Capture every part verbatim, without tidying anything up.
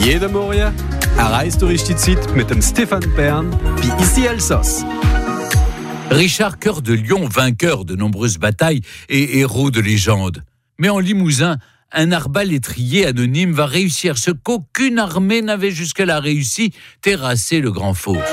Jede Morgen erreist du richtig Zeit mit dem Stéphane Bern wie ici Elsass. Richard Cœur de Lion, vainqueur de nombreuses batailles et héros de légende. Mais en Limousin, un arbalétrier anonyme va réussir ce qu'aucune armée n'avait jusque-là réussi, terrasser le Grand Fauve.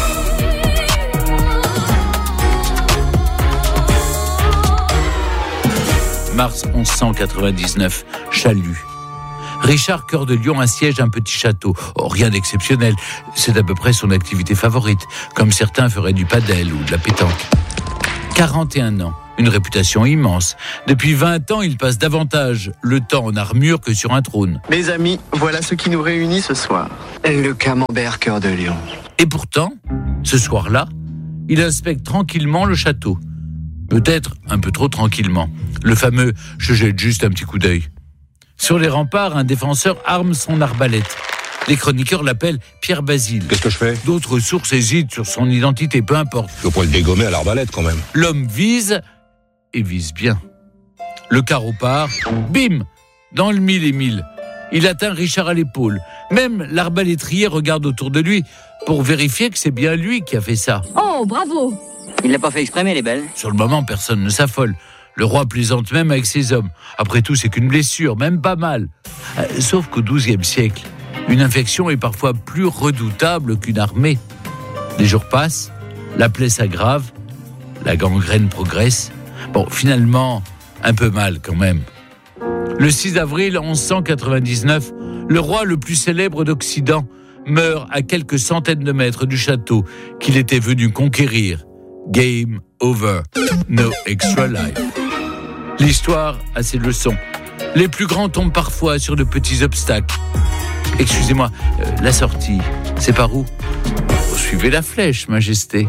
Mars onze cent quatre-vingt-dix-neuf, Chalut. Richard Cœur de Lion assiège un petit château. Oh, rien d'exceptionnel, c'est à peu près son activité favorite, comme certains feraient du padel ou de la pétanque. quarante et un ans, une réputation immense. Depuis vingt ans, il passe davantage le temps en armure que sur un trône. Mes amis, voilà ce qui nous réunit ce soir. Le camembert Cœur de Lion. Et pourtant, ce soir-là, il inspecte tranquillement le château. Peut-être un peu trop tranquillement. Le fameux « je jette juste un petit coup d'œil ». Sur les remparts, un défenseur arme son arbalète. Les chroniqueurs l'appellent Pierre Basile. Qu'est-ce que je fais ? D'autres sources hésitent sur son identité, peu importe. Je peux le dégommer à l'arbalète quand même. L'homme vise, et vise bien. Le carreau part, bim, dans le mille et mille. Il atteint Richard à l'épaule. Même l'arbalétrier regarde autour de lui pour vérifier que c'est bien lui qui a fait ça. Oh, bravo ! Il l'a pas fait exprès, mais elle est belle. Sur le moment, personne ne s'affole. Le roi plaisante même avec ses hommes. Après tout, c'est qu'une blessure, même pas mal. Euh, sauf qu'au douzième siècle, une infection est parfois plus redoutable qu'une armée. Les jours passent, la plaie s'aggrave, la gangrène progresse. Bon, finalement, un peu mal quand même. Le six avril onze cent quatre-vingt-dix-neuf, le roi le plus célèbre d'Occident meurt à quelques centaines de mètres du château qu'il était venu conquérir. Game over. No extra life. L'histoire a ses leçons. Les plus grands tombent parfois sur de petits obstacles. Excusez-moi, euh, la sortie, c'est par où ? Suivez la flèche, Majesté.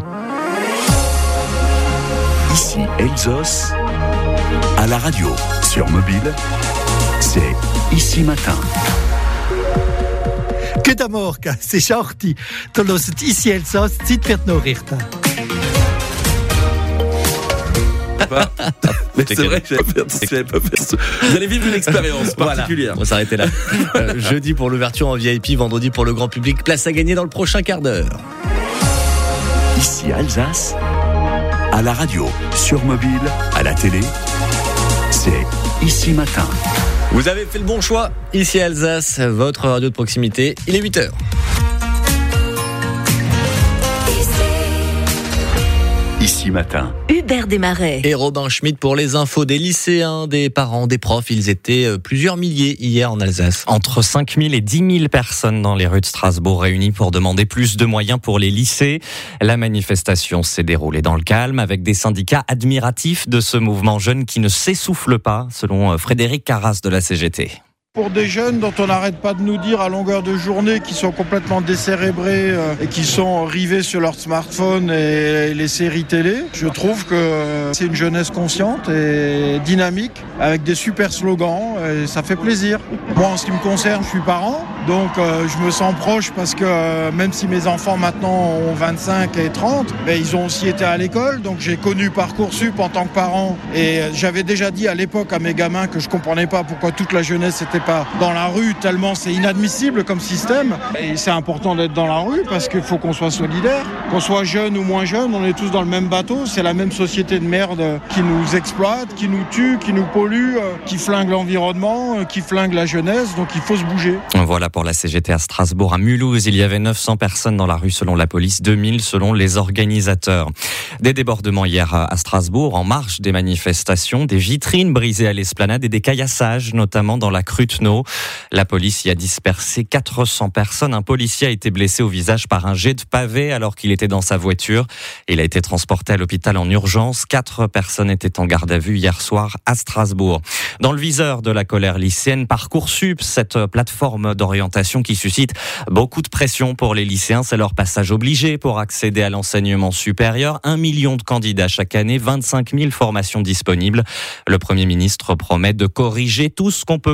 Ici Elsass, à la radio, sur mobile, c'est Ici Matin. Guten Morgen, es ist acht Uhr. Du hörst «Ici Elsass», Zeit für die Nachrichten. Mais c'est vrai que j'avais fait, j'avais pas fait ça. Vous allez vivre une expérience particulière. Voilà, on va s'arrêter là. euh, jeudi pour l'ouverture en V I P, vendredi pour le grand public. Place à gagner dans le prochain quart d'heure. Ici Alsace, à la radio, sur mobile, à la télé, c'est Ici Matin. Vous avez fait le bon choix. Ici Alsace, votre radio de proximité. Il est huit heures. Ici Matin. Hubert Desmarais. Et Robin Schmitt pour les infos des lycéens, des parents, des profs. Ils étaient plusieurs milliers hier en Alsace. Entre cinq mille et dix mille personnes dans les rues de Strasbourg réunies pour demander plus de moyens pour les lycées. La manifestation s'est déroulée dans le calme avec des syndicats admiratifs de ce mouvement jeune qui ne s'essouffle pas, selon Frédéric Carras de la C G T. Pour des jeunes dont on n'arrête pas de nous dire à longueur de journée qu'ils sont complètement décérébrés euh, et qui sont rivés sur leur smartphone et les séries télé, je trouve que c'est une jeunesse consciente et dynamique avec des super slogans et ça fait plaisir. Moi, en ce qui me concerne, je suis parent, donc euh, je me sens proche parce que euh, même si mes enfants maintenant ont vingt-cinq et trente, ben, ils ont aussi été à l'école, donc j'ai connu Parcoursup en tant que parent et j'avais déjà dit à l'époque à mes gamins que je comprenais pas pourquoi toute la jeunesse était pas dans la rue, tellement c'est inadmissible comme système. Et c'est important d'être dans la rue parce qu'il faut qu'on soit solidaire. Qu'on soit jeune ou moins jeune, on est tous dans le même bateau. C'est la même société de merde qui nous exploite, qui nous tue, qui nous pollue, qui flingue l'environnement, qui flingue la jeunesse. Donc il faut se bouger. Voilà pour la C G T à Strasbourg. À Mulhouse, il y avait neuf cents personnes dans la rue selon la police, deux mille selon les organisateurs. Des débordements hier à Strasbourg en marge des manifestations, des vitrines brisées à l'esplanade et des caillassages, notamment dans la Cruteno. La police y a dispersé quatre cents personnes. Un policier a été blessé au visage par un jet de pavé alors qu'il était dans sa voiture. Il a été transporté à l'hôpital en urgence. Quatre personnes étaient en garde à vue hier soir à Strasbourg. Dans le viseur de la colère lycéenne, Parcoursup, cette plateforme d'orientation qui suscite beaucoup de pression pour les lycéens. C'est leur passage obligé pour accéder à l'enseignement supérieur. Un million de candidats chaque année, vingt-cinq mille formations disponibles. Le Premier ministre promet de corriger tout ce qu'on peut corriger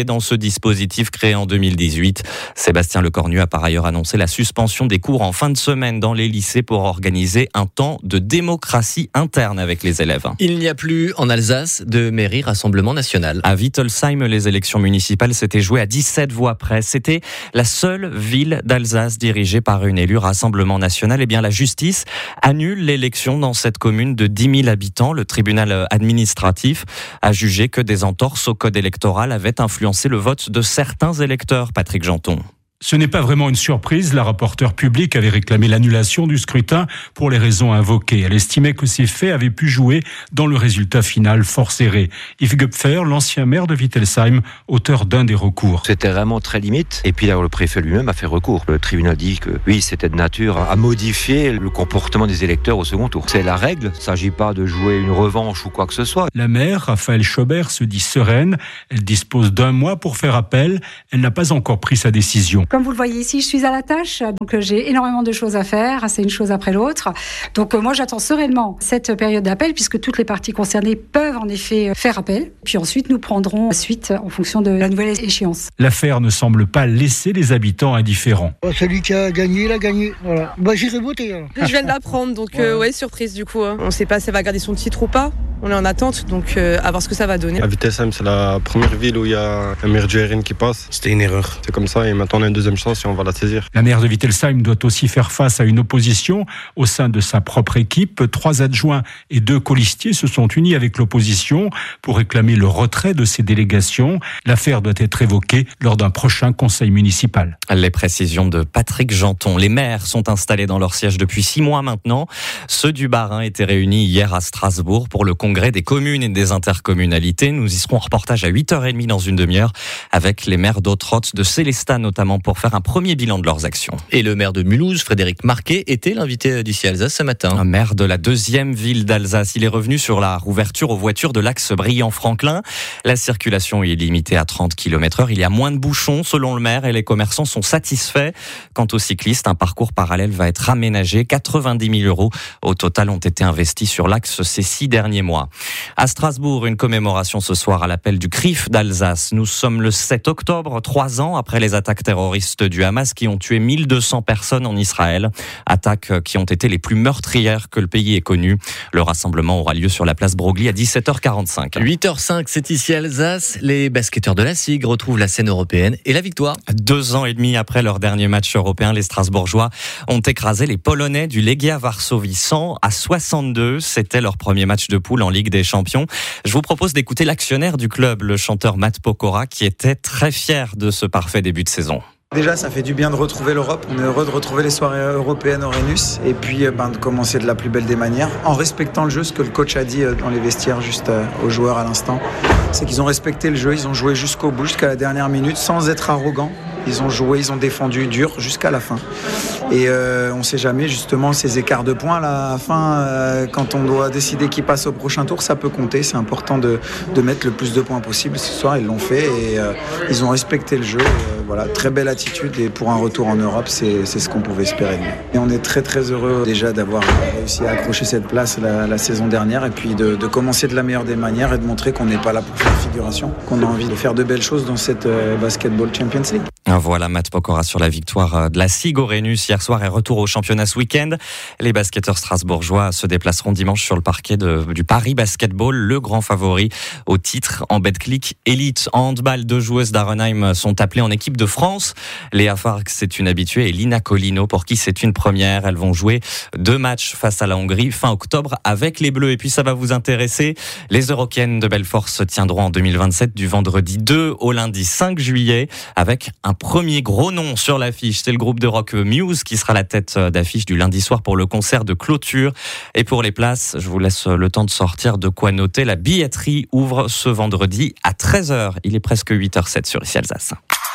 impliqués dans ce dispositif créé en deux mille dix-huit. Sébastien Lecornu a par ailleurs annoncé la suspension des cours en fin de semaine dans les lycées pour organiser un temps de démocratie interne avec les élèves. Il n'y a plus en Alsace de mairie Rassemblement National. À Wittelsheim, les élections municipales s'étaient jouées à dix-sept voix près. C'était la seule ville d'Alsace dirigée par une élue Rassemblement National. Eh bien, la justice annule l'élection dans cette commune de dix mille habitants. Le tribunal administratif a jugé que des entorses au code électoral avaient influencé le vote de certains électeurs. Patrick Janton. Ce n'est pas vraiment une surprise. La rapporteure publique avait réclamé l'annulation du scrutin pour les raisons invoquées. Elle estimait que ces faits avaient pu jouer dans le résultat final fort serré. Yves Gupfer, l'ancien maire de Wittelsheim, auteur d'un des recours. C'était vraiment très limite. Et puis là, le préfet lui-même a fait recours. Le tribunal dit que oui, c'était de nature à modifier le comportement des électeurs au second tour. C'est la règle. Il ne s'agit pas de jouer une revanche ou quoi que ce soit. La maire, Raphaël Schobert, se dit sereine. Elle dispose d'un mois pour faire appel. Elle n'a pas encore pris sa décision. Comme vous le voyez ici, je suis à la tâche, donc j'ai énormément de choses à faire, c'est une chose après l'autre. Donc moi j'attends sereinement cette période d'appel puisque toutes les parties concernées peuvent en effet faire appel. Puis ensuite nous prendrons la suite en fonction de la nouvelle échéance. L'affaire ne semble pas laisser les habitants indifférents. Celui qui a gagné, il a gagné. Voilà. Bah, j'irai voter. Alors. Je viens de l'apprendre, donc euh, ouais, surprise du coup. Hein. On ne sait pas si elle va garder son titre ou pas. On est en attente, donc euh, à voir ce que ça va donner. À Wittelsheim, c'est la première ville où il y a un maire du R N qui passe. C'était une erreur. C'est comme ça et maintenant on a une deuxième chance et on va la saisir. La maire de Wittelsheim doit aussi faire face à une opposition au sein de sa propre équipe. Trois adjoints et deux colistiers se sont unis avec l'opposition pour réclamer le retrait de ces délégations. L'affaire doit être évoquée lors d'un prochain conseil municipal. Les précisions de Patrick Janton. Les maires sont installés dans leur siège depuis six mois maintenant. Ceux du Bas-Rhin étaient réunis hier à Strasbourg pour le congrès des communes et des intercommunalités. Nous y serons en reportage à huit heures trente dans une demi-heure avec les maires d'Autrotte, de Célestat notamment, pour faire un premier bilan de leurs actions. Et le maire de Mulhouse, Frédéric Marquet, était l'invité d'ici Alsace ce matin. Un maire de la deuxième ville d'Alsace. Il est revenu sur la rouverture aux voitures de l'axe Briand-Franklin. La circulation est limitée à trente kilomètres heure. Il y a moins de bouchons selon le maire et les commerçants sont satisfaits. Quant aux cyclistes, un parcours parallèle va être aménagé. quatre-vingt-dix mille euros au total ont été investis sur l'axe ces six derniers mois. À Strasbourg, une commémoration ce soir à l'appel du C R I F d'Alsace. Nous sommes le sept octobre, trois ans après les attaques terroristes du Hamas qui ont tué mille deux cents personnes en Israël. Attaques qui ont été les plus meurtrières que le pays ait connues. Le rassemblement aura lieu sur la place Broglie à dix-sept heures quarante-cinq. huit heures cinq, c'est ici Alsace. Les basketteurs de la S I G retrouvent la scène européenne et la victoire. Deux ans et demi après leur dernier match européen, les Strasbourgeois ont écrasé les Polonais du Legia Varsovie cent à soixante-deux. C'était leur premier match de poule en Ligue des Champions. Je vous propose d'écouter l'actionnaire du club, le chanteur Matt Pokora, qui était très fier de ce parfait début de saison. Déjà, ça fait du bien de retrouver l'Europe. On est heureux de retrouver les soirées européennes au Rhenus et puis ben, de commencer de la plus belle des manières en respectant le jeu. Ce que le coach a dit dans les vestiaires juste aux joueurs à l'instant, c'est qu'ils ont respecté le jeu, ils ont joué jusqu'au bout, jusqu'à la dernière minute, sans être arrogants. Ils ont joué, ils ont défendu dur jusqu'à la fin. Et euh, on ne sait jamais justement ces écarts de points à la fin, euh, quand on doit décider qui passe au prochain tour, ça peut compter. C'est important de, de mettre le plus de points possible. Ce soir, ils l'ont fait et euh, ils ont respecté le jeu. Et, voilà, très belle attitude et pour un retour en Europe, c'est, c'est ce qu'on pouvait espérer de nous. Et on est très très heureux déjà d'avoir réussi à accrocher cette place la, la saison dernière et puis de, de commencer de la meilleure des manières et de montrer qu'on n'est pas là pour faire figuration, qu'on a envie de faire de belles choses dans cette euh, Basketball Champions League. Voilà Matt Pokora sur la victoire de la S I G au Rhenus hier soir et retour au championnat ce week-end. Les basketteurs strasbourgeois se déplaceront dimanche sur le parquet de, du Paris Basketball, le grand favori au titre en Betclic Elite. En handball, deux joueuses d'Arenheim sont appelées en équipe de France. Léa Farc, c'est une habituée, et Lina Colino, pour qui c'est une première. Elles vont jouer deux matchs face à la Hongrie fin octobre avec les Bleus. Et puis ça va vous intéresser, les Eurokiennes de Belfort se tiendront en deux mille vingt-sept du vendredi deux au lundi cinq juillet avec un premier gros nom sur l'affiche. C'est le groupe de rock Muse qui sera la tête d'affiche du lundi soir pour le concert de clôture. Et pour les places, je vous laisse le temps de sortir de quoi noter. La billetterie ouvre ce vendredi à treize heures. Il est presque huit heures zéro sept sur Ici Alsace.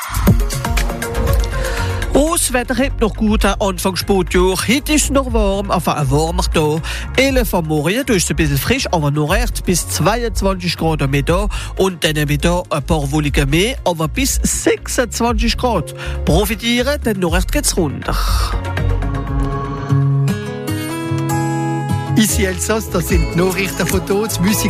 Das Wetter hat noch gut am Anfang Sportjahr. Heute ist noch warm, enfin ein warmer Tag. elf am Morgen, da ist es ein bisschen frisch, aber noch recht bis zweiundzwanzig Grad am Mittag. Und dann am Mittag ein paar Wolken mehr, aber bis sechsundzwanzig Grad. Profitieren, dann noch recht geht's runter. Ici Alsace, das sind Nachrichtenfotos, Musik.